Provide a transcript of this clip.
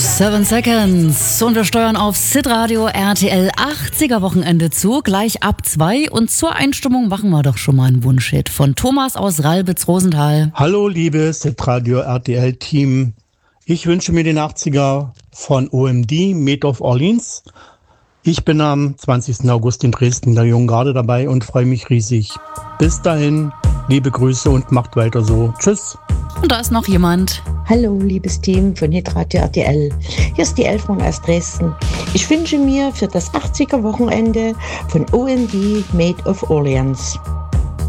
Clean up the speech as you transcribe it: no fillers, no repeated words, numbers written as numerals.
7 Seconds und wir steuern auf SID Radio RTL 80er Wochenende zu, gleich ab 2 und zur Einstimmung machen wir doch schon mal einen Wunschhit von Thomas aus Ralbitz-Rosenthal. Hallo liebe SID Radio RTL Team, ich wünsche mir den 80er von OMD, Made of Orleans. Ich bin am 20. August in Dresden der Jungen Garde dabei und freue mich riesig. Bis dahin, liebe Grüße und macht weiter so. Tschüss. Und da ist noch jemand. Hallo, liebes Team von Hitradio RTL. Hier ist die Elfrun aus Dresden. Ich wünsche mir für das 80er Wochenende von OMD Made of Orleans.